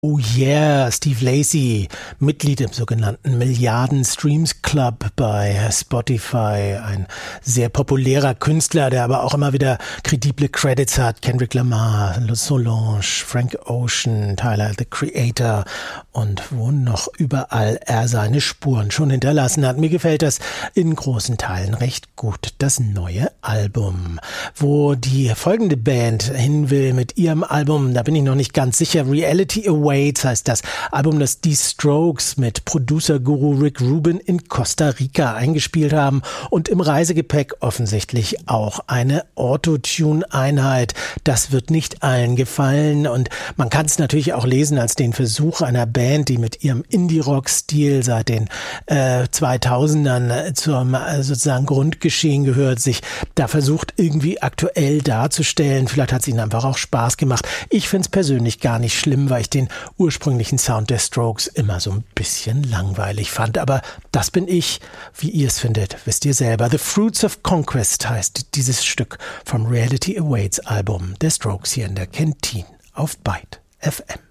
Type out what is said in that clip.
Oh yeah, Steve Lacy, Mitglied im sogenannten Milliarden-Streams-Club bei Spotify, ein sehr populärer Künstler, der aber auch immer wieder kredible Credits hat. Kendrick Lamar, Solange, Frank Ocean, Tyler, the Creator und wo noch überall er seine Spuren schon hinterlassen hat. Mir gefällt das in großen Teilen recht gut, das neue Album. Wo die folgende Band hin will mit ihrem Album, da bin ich noch nicht ganz sicher. Reality Awaits heißt das Album, das die Strokes mit Producer-Guru Rick Rubin in Costa Rica eingespielt haben und im Reisegepäck offensichtlich auch eine Autotune-Einheit. Das wird nicht allen gefallen und man kann es natürlich auch lesen als den Versuch einer Band, die mit ihrem Indie-Rock-Stil seit den 2000ern zum sozusagen Grundgeschehen gehört, sich da versucht irgendwie aktuell darzustellen. Vielleicht hat es ihnen einfach auch Spaß gemacht. Ich finde es persönlich gar nicht schlimm, weil ich den ursprünglichen Sound der Strokes immer so ein bisschen langweilig fand. Aber das bin ich. Wie ihr es findet, wisst ihr selber. The Fruits of Conquest heißt dieses Stück vom Reality Awaits Album der Strokes hier in der Kentine auf Byte FM.